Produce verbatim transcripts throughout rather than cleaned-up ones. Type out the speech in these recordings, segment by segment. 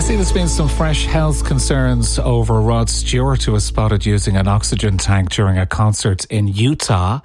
See, there's been some fresh health concerns over Rod Stewart, who was spotted using an oxygen tank during a concert in Utah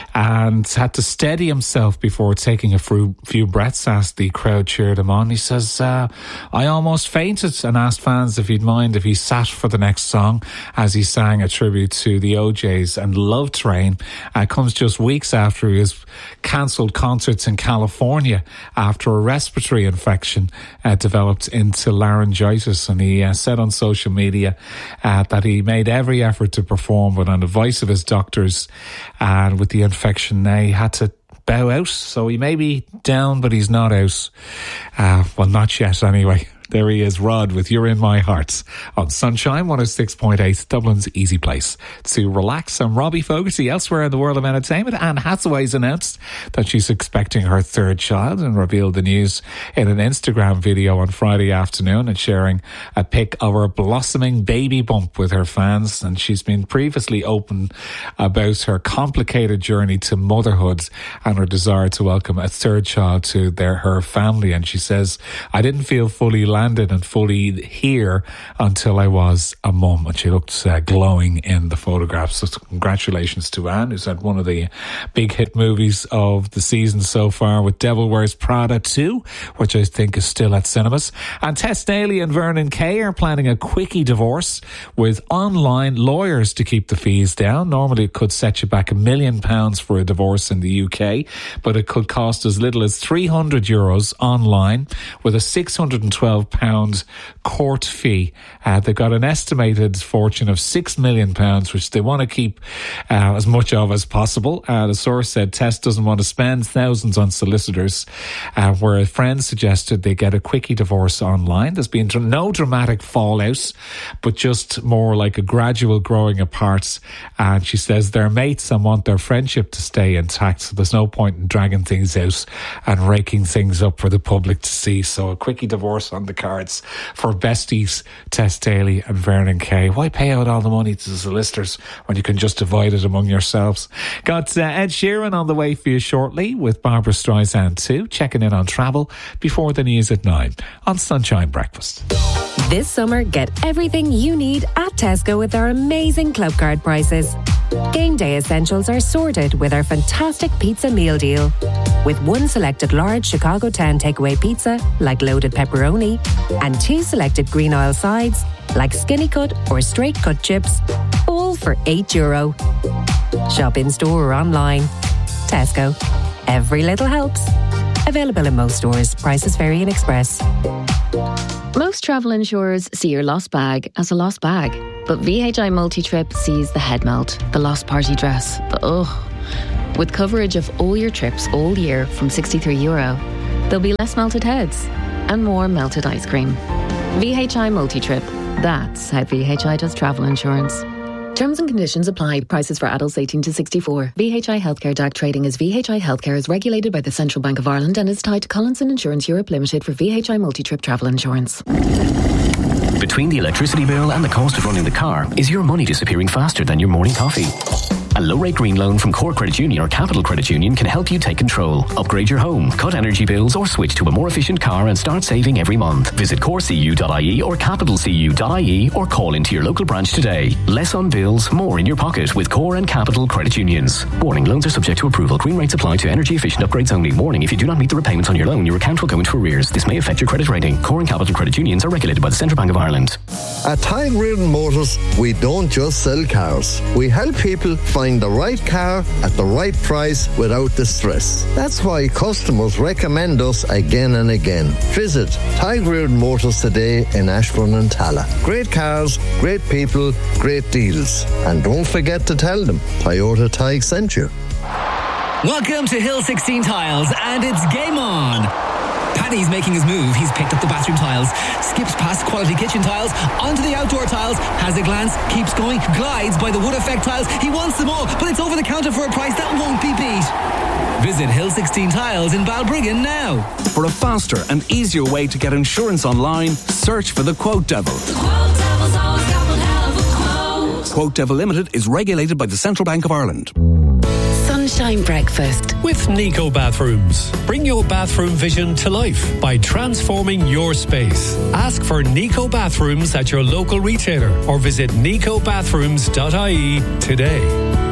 and had to steady himself before taking a few breaths as the crowd cheered him on. He says, uh, I almost fainted, and asked fans if he'd mind if he sat for the next song as he sang a tribute to the O Js. And Love Train uh, comes just weeks after he has cancelled concerts in California after a respiratory infection uh, developed into laryngitis. And he uh, said on social media uh, that he made every effort to perform, but on advice of his doctors and with the infection, uh, he had to bow out. So he may be down, but he's not out. Uh, well, not yet anyway. There he is, Rod, with You're In My Heart on Sunshine one oh six point eight, Dublin's easy place to relax. I'm Robbie Fogarty. Elsewhere in the world of entertainment, Anne Hathaway's announced that she's expecting her third child and revealed the news in an Instagram video on Friday afternoon and sharing a pic of her blossoming baby bump with her fans. And she's been previously open about her complicated journey to motherhood and her desire to welcome a third child to their her family. And she says, I didn't feel fully landed and fully here until I was a mum. And she looked uh, glowing in the photographs. So congratulations to Anne, who's had one of the big hit movies of the season so far with Devil Wears Prada two, which I think is still at cinemas. And Tess Daly and Vernon Kay are planning a quickie divorce with online lawyers to keep the fees down. Normally it could set you back a million pounds for a divorce in the U K, but it could cost as little as three hundred euros online with a six hundred twelve pounds court fee. Uh, they've got an estimated fortune of six million pounds, which they want to keep uh, as much of as possible. Uh, the source said Tess doesn't want to spend thousands on solicitors, uh, where a friend suggested they get a quickie divorce online. There's been no dramatic fallout, but just more like a gradual growing apart. And she says they're mates and want their friendship to stay intact, so there's no point in dragging things out and raking things up for the public to see. So a quickie divorce on the cards for besties Tess Daly and Vernon Kay. Why pay out all the money to the solicitors when you can just divide it among yourselves? Got uh, Ed Sheeran on the way for you shortly with Barbara Streisand too. Checking in on travel before the news at nine on Sunshine Breakfast. This summer, get everything you need at Tesco with our amazing club card prices. Game day essentials are sorted with our fantastic pizza meal deal. With one selected large Chicago Town takeaway pizza, like loaded pepperoni, and two selected green oil sides, like skinny cut or straight cut chips, all for eight euro. Shop in store or online. Tesco. Every little helps. Available in most stores. Prices vary in Express. Most travel insurers see your lost bag as a lost bag, but V H I Multi-Trip sees the head melt, the lost party dress, the ugh. With coverage of all your trips all year from sixty-three euro, there'll be less melted heads and more melted ice cream. V H I Multi-Trip. That's how V H I does travel insurance. Terms and conditions apply. Prices for adults eighteen to sixty-four. V H I Healthcare D A C trading as V H I Healthcare is regulated by the Central Bank of Ireland and is tied to Collinson Insurance Europe Limited for V H I Multi-Trip travel insurance. Between the electricity bill and the cost of running the car, is your money disappearing faster than your morning coffee? A low-rate green loan from Core Credit Union or Capital Credit Union can help you take control, upgrade your home, cut energy bills or switch to a more efficient car and start saving every month. Visit core c u dot i e or capital c u dot i e or call into your local branch today. Less on bills, more in your pocket with Core and Capital Credit Unions. Warning, loans are subject to approval. Green rates apply to energy efficient upgrades only. Warning, if you do not meet the repayments on your loan, your account will go into arrears. This may affect your credit rating. Core and Capital Credit Unions are regulated by the Central Bank of Ireland. At Tide Reardon Motors, we don't just sell cars. We help people find the right car at the right price without the stress. That's why customers recommend us again and again. Visit Tide Reardon Motors today in Ashbourne and Tala. Great cars, great people, great deals. And don't forget to tell them Toyota Tige sent you. Welcome to Hill sixteen Tiles, and it's game on. Paddy's making his move. He's picked up the bathroom tiles, skips past quality kitchen tiles, onto the outdoor tiles, has a glance, keeps going, glides by the wood effect tiles. He wants them all, but it's over the counter for a price that won't be beat. Visit Hill sixteen Tiles in Balbriggan now. For a faster and easier way to get insurance online, search for the Quote Devil. The Quote Devil's always got one hell of a quote. Quote Devil Limited is regulated by the Central Bank of Ireland. Sunshine lunchtime breakfast. With Nico Bathrooms. Bring your bathroom vision to life by transforming your space. Ask for Nico Bathrooms at your local retailer or visit nico bathrooms dot I E today.